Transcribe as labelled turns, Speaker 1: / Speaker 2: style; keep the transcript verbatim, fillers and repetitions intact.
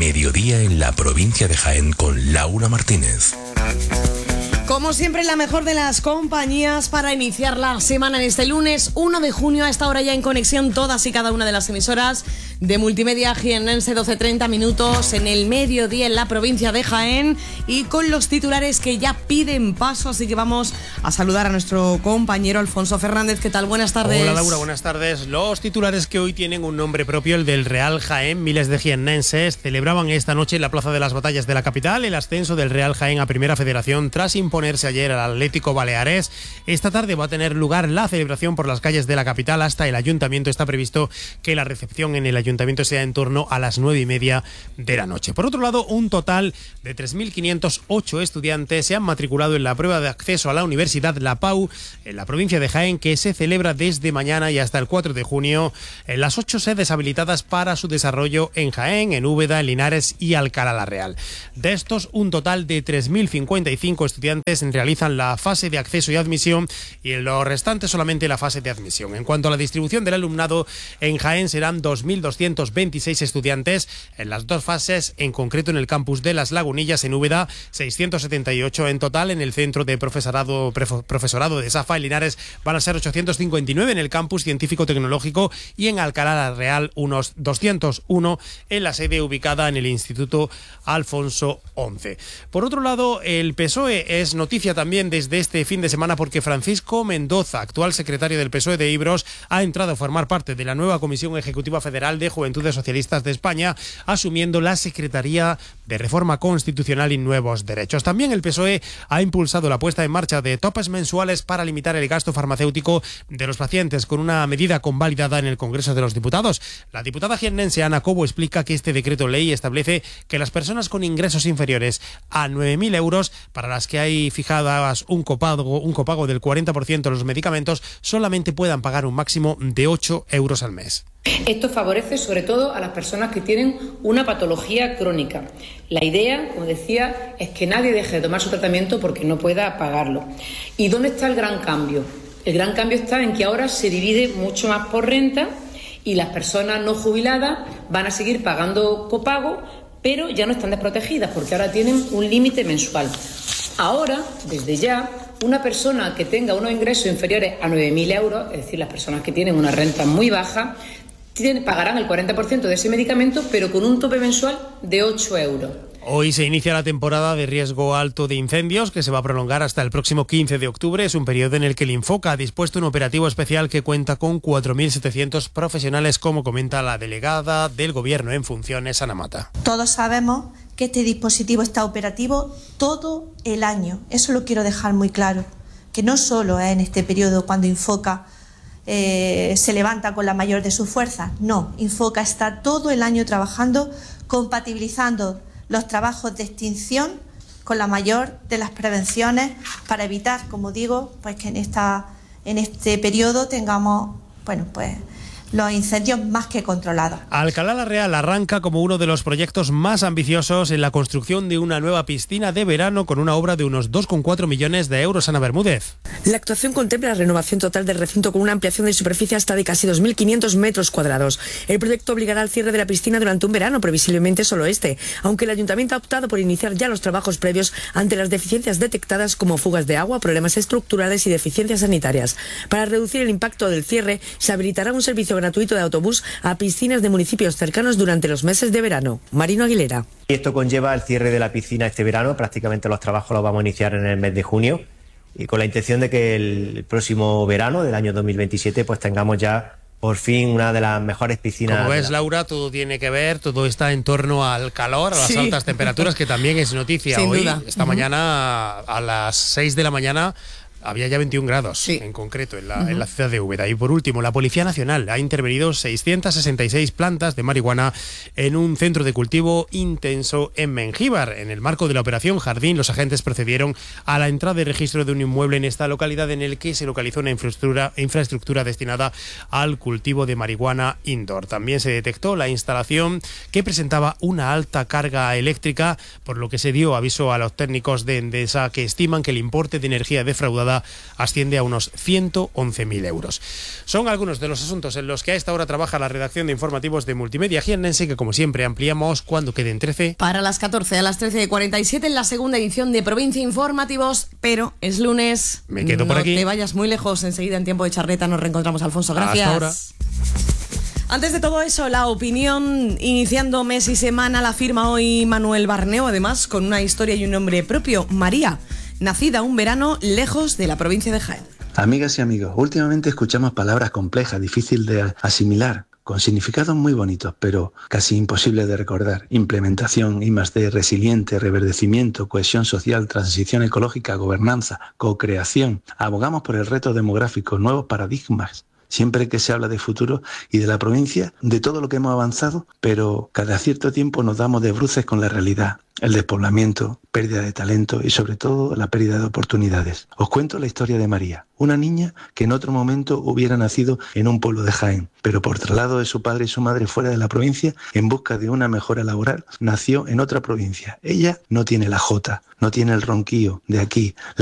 Speaker 1: Mediodía en la provincia de Jaén con Laura Martínez.
Speaker 2: Como siempre, la mejor de las compañías para iniciar la semana en este lunes uno de junio. A esta hora ya en conexión todas y cada una de las emisoras de Multimedia Jiennense, doce treinta minutos en el mediodía en la provincia de Jaén, y con los titulares que ya piden paso. Así que vamos a saludar a nuestro compañero Alfonso Fernández. ¿Qué tal? Buenas tardes.
Speaker 3: Hola Laura, buenas tardes. Los titulares que hoy tienen un nombre propio, el del Real Jaén. Miles de jiennenses celebraban esta noche en la Plaza de las Batallas de la capital el ascenso del Real Jaén a Primera Federación tras imponerse ayer al Atlético Baleares. Esta tarde va a tener lugar la celebración por las calles de la capital hasta el ayuntamiento. Está previsto que la recepción en el ayuntamiento sea en torno a las nueve y media de la noche. Por otro lado, un total de tres mil quinientos ocho estudiantes se han matriculado en la prueba de acceso a la Universidad La Pau en la provincia de Jaén, que se celebra desde mañana y hasta el cuatro de junio en las ocho sedes habilitadas para su desarrollo en Jaén, en Úbeda, en Linares y Alcalá la Real. De estos, un total de tres mil cincuenta y cinco estudiantes realizan la fase de acceso y admisión, y en lo restante solamente la fase de admisión. En cuanto a la distribución del alumnado, en Jaén serán dos mil doscientos veintiséis estudiantes en las dos fases, en concreto en el campus de Las Lagunillas en Úbeda, seiscientos setenta y ocho en total. En el centro de profesorado, profesorado de Safa en Linares van a ser ochocientos cincuenta y nueve en el campus científico-tecnológico, y en Alcalá la Real unos doscientos uno en la sede ubicada en el Instituto Alfonso once. Por otro lado, el P S O E es noticia también desde este fin de semana porque Francisco Mendoza, actual secretario del P S O E de Ibros, ha entrado a formar parte de la nueva Comisión Ejecutiva Federal de Juventudes Socialistas de España, asumiendo la Secretaría de Reforma Constitucional y Nuevos Derechos. También el P S O E ha impulsado la puesta en marcha de topes mensuales para limitar el gasto farmacéutico de los pacientes, con una medida convalidada en el Congreso de los Diputados. La diputada jiennense Ana Cobo explica que este decreto ley establece que las personas con ingresos inferiores a nueve mil euros, para las que hay fijadas un copago, un copago del cuarenta por ciento de los medicamentos, solamente puedan pagar un máximo de ocho euros al mes.
Speaker 4: Esto favorece sobre todo a las personas que tienen una patología crónica. La idea, como decía, es que nadie deje de tomar su tratamiento porque no pueda pagarlo. ¿Y dónde está el gran cambio? El gran cambio está en que ahora se divide mucho más por renta, y las personas no jubiladas van a seguir pagando copago, pero ya no están desprotegidas porque ahora tienen un límite mensual. Ahora, desde ya, una persona que tenga unos ingresos inferiores a nueve mil euros, es decir, las personas que tienen una renta muy baja, tienen, pagarán el cuarenta por ciento de ese medicamento, pero con un tope mensual de ocho euros.
Speaker 3: Hoy se inicia la temporada de riesgo alto de incendios, que se va a prolongar hasta el próximo quince de octubre. Es un periodo en el que el Infoca ha dispuesto un operativo especial que cuenta con cuatro mil setecientos profesionales, como comenta la delegada del Gobierno en funciones, Ana Mata.
Speaker 5: Todos sabemos que este dispositivo está operativo todo el año. Eso lo quiero dejar muy claro, que no solo es en este periodo cuando Infoca eh, se levanta con la mayor de sus fuerzas. No, Infoca está todo el año trabajando, compatibilizando los trabajos de extinción con la mayor de las prevenciones, para evitar, como digo, pues que en esta en este periodo tengamos, bueno, pues los incendios más que controlados.
Speaker 3: Alcalá la Real arranca como uno de los proyectos más ambiciosos en la construcción de una nueva piscina de verano con una obra de unos dos coma cuatro millones de euros. Ana Bermúdez.
Speaker 6: La actuación contempla la renovación total del recinto con una ampliación de superficie hasta de casi dos mil quinientos metros cuadrados. El proyecto obligará al cierre de la piscina durante un verano, previsiblemente solo este, aunque el ayuntamiento ha optado por iniciar ya los trabajos previos ante las deficiencias detectadas como fugas de agua, problemas estructurales y deficiencias sanitarias. Para reducir el impacto del cierre, se habilitará un servicio gratuito de autobús a piscinas de municipios cercanos durante los meses de verano. Marino Aguilera.
Speaker 7: Esto conlleva el cierre de la piscina este verano. Prácticamente los trabajos los vamos a iniciar en el mes de junio, y con la intención de que el próximo verano del año dos mil veintisiete pues tengamos ya por fin una de las mejores piscinas.
Speaker 3: Como ves,
Speaker 7: la...
Speaker 3: Laura, todo tiene que ver, todo está en torno al calor, a las sí. altas temperaturas, que también es noticia.
Speaker 2: Sin
Speaker 3: hoy.
Speaker 2: Duda.
Speaker 3: Esta uh-huh. mañana a las seis de la mañana había ya veintiún grados, sí. en concreto, en la, uh-huh. en la ciudad de Úbeda. Y por último, la Policía Nacional ha intervenido seiscientas sesenta y seis plantas de marihuana en un centro de cultivo intenso en Mengíbar. En el marco de la operación Jardín, los agentes procedieron a la entrada y registro de un inmueble en esta localidad en el que se localizó una infraestructura, infraestructura destinada al cultivo de marihuana indoor. También se detectó la instalación que presentaba una alta carga eléctrica, por lo que se dio aviso a los técnicos de Endesa, que estiman que el importe de energía defraudada acumulada asciende a unos ciento once mil euros. Son algunos de los asuntos en los que a esta hora trabaja la redacción de informativos de Multimedia Jiennense, que como siempre ampliamos cuando queden trece.
Speaker 2: Para las catorce, a las trece cuarenta y siete en la segunda edición de Provincia Informativos, pero es lunes.
Speaker 3: Me quedo por aquí.
Speaker 2: No te vayas muy lejos, enseguida en tiempo de charreta nos reencontramos, Alfonso. Gracias.
Speaker 3: Hasta ahora.
Speaker 2: Antes de todo eso, la opinión, iniciando mes y semana, la firma hoy Manuel Barneo, además con una historia y un nombre propio, María, nacida un verano lejos de la provincia de Jaén.
Speaker 8: Amigas y amigos, últimamente escuchamos palabras complejas, difíciles de asimilar, con significados muy bonitos, pero casi imposibles de recordar. Implementación, I más D, resiliente, reverdecimiento, cohesión social, transición ecológica, gobernanza, co-creación. Abogamos por el reto demográfico, nuevos paradigmas. Siempre que se habla de futuro y de la provincia, de todo lo que hemos avanzado, pero cada cierto tiempo nos damos de bruces con la realidad, el despoblamiento, pérdida de talento y sobre todo la pérdida de oportunidades. Os cuento la historia de María, una niña que en otro momento hubiera nacido en un pueblo de Jaén, pero por traslado de su padre y su madre fuera de la provincia, en busca de una mejora laboral, nació en otra provincia. Ella no tiene la jota, no tiene el ronquillo de aquí.